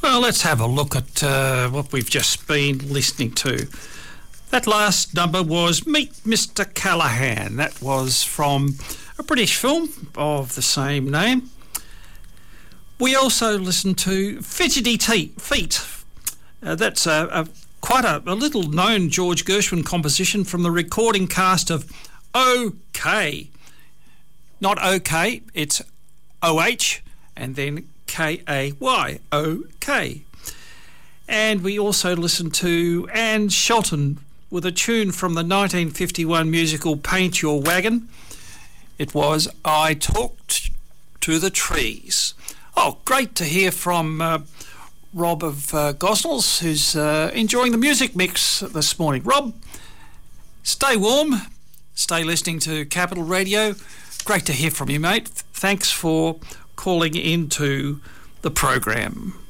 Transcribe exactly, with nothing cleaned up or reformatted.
Well, let's have a look at uh, what we've just been listening to. That last number was Meet Mister Callahan. That was from a British film of the same name. We also listened to Fidgety Te- Feet. Uh, that's a, a quite a, a little-known George Gershwin composition from the recording cast of OK. Not OK, it's O H and then K A Y, OK. And we also listened to Anne Shelton with a tune from the nineteen fifty-one musical Paint Your Wagon. It was I Talked to the Trees. Oh, great to hear from uh, Rob of uh, Gosnells, who's uh, enjoying the music mix this morning. Rob, stay warm, stay listening to Capital Radio. Great to hear from you, mate. Thanks for calling into the program.